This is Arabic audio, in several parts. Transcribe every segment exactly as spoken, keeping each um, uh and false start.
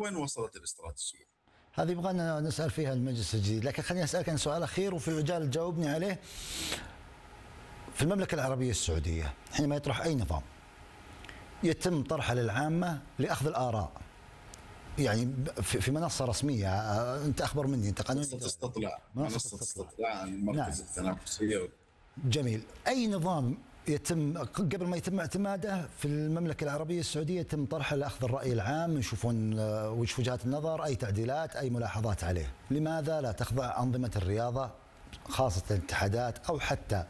وين وصلت الاستراتيجيه. هذه يبغى نسال فيها المجلس الجديد، لكن خليني اسالك عن سؤال اخير وفي عجاله تجاوبني عليه. في المملكه العربيه السعوديه حينما يطرح اي نظام يتم طرحه للعامه لاخذ الاراء، يعني في منصه رسميه، انت اخبر مني، انت قانون منصه استطلاع منصه استطلاع المركز التنافسيه. جميل. اي نظام يتم قبل ما يتم اعتماده في المملكه العربيه السعوديه يتم طرحه لاخذ الراي العام، يشوفون وش وجهات النظر، اي تعديلات، اي ملاحظات عليه. لماذا لا تخضع انظمه الرياضه خاصه الاتحادات او حتى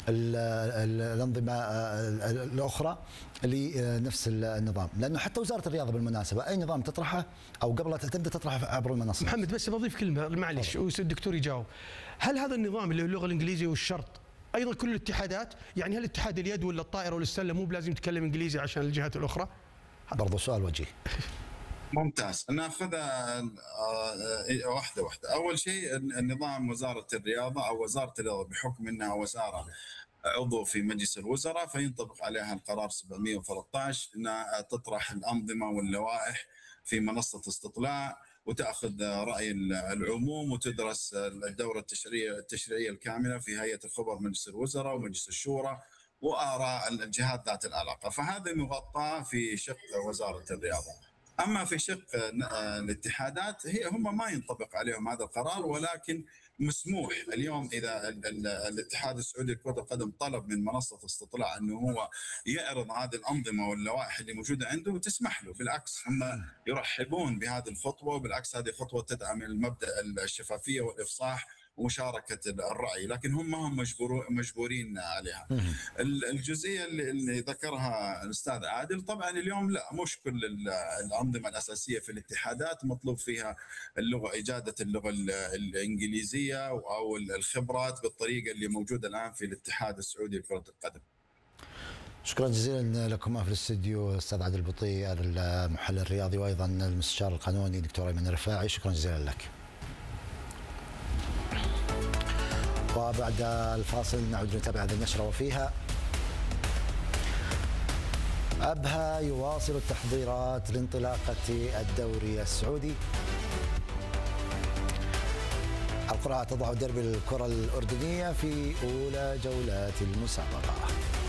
الانظمه الاخرى لنفس النظام؟ لانه حتى وزاره الرياضه بالمناسبه اي نظام تطرحه او قبل لا تبدا تطرحه عبر المنصه. محمد بس بضيف كلمه معلش والدكتور يجاوب. هل هذا النظام اللي هو اللغه الانجليزيه والشرط ايضا كل الاتحادات؟ يعني هل اتحاد اليد ولا الطائره ولا السله مو بلازم يتكلم انجليزي عشان الجهات الاخرى؟ برضو سؤال وجيه. ممتاز، ناخذها واحده واحده. اول شيء النظام وزاره الرياضه او وزاره الرياضه بحكم انها وزاره عضو في مجلس الوزراء فينطبق عليها القرار سبعمئة وثلاثة عشر انها تطرح الانظمه واللوائح في منصه استطلاع وتاخذ راي العموم وتدرس الدوره التشريعيه التشريعيه الكامله في هيئه الخبر مجلس الوزراء ومجلس الشورى واراء الجهات ذات العلاقه، فهذا مغطاه في شق وزاره الرياضه. اما في شق الاتحادات هي هم ما ينطبق عليهم هذا القرار، ولكن مسموح اليوم اذا الاتحاد السعودي لكرة القدم طلب من منصه استطلاع انه هو يعرض هذه الانظمه واللوائح اللي موجوده عنده وتسمح له، بالعكس هم يرحبون بهذه الخطوه، بالعكس هذه خطوه تدعم المبدا الشفافيه والافصاح ومشاركه الراي، لكن هم هم مجبور مجبورين عليها. الجزئيه اللي, اللي ذكرها الاستاذ عادل، طبعا اليوم لا مش كل الانظمه الاساسيه في الاتحادات مطلوب فيها اللغه اجاده اللغه الانجليزيه او الخبرات بالطريقه اللي موجوده الان في الاتحاد السعودي لكره القدم. شكرا جزيلا لكم في الاستديو استاذ عادل البطي المحلل الرياضي وايضا المستشار القانوني دكتور ايمن الرفاعي، شكرا جزيلا لك. وبعد الفاصل نعود نتابع هذه النشرة وفيها: أبها يواصل التحضيرات لانطلاقة الدوري السعودي. القرعة تضع درب الكرة الأردنية في أولى جولات المسابقة.